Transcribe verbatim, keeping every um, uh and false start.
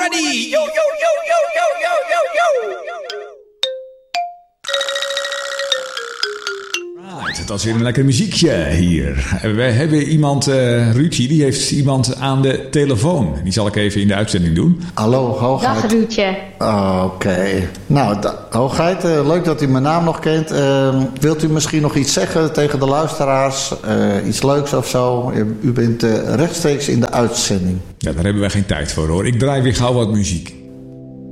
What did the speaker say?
ready? Yo, yo, yo, yo, yo, yo, yo, yo. Right, het was weer een lekker muziekje hier. We hebben iemand, uh, Ruudje, die heeft iemand aan de telefoon. Die zal ik even in de uitzending doen. Hallo, Hoogheid. Dag Ruudje. Oh, Oké. Okay. Nou, da- Hoogheid, uh, leuk dat u mijn naam nog kent. Uh, wilt u misschien nog iets zeggen tegen de luisteraars? Uh, iets leuks of zo? U, u bent uh, rechtstreeks in de uitzending. Ja, daar hebben wij geen tijd voor hoor. Ik draai weer gauw wat muziek.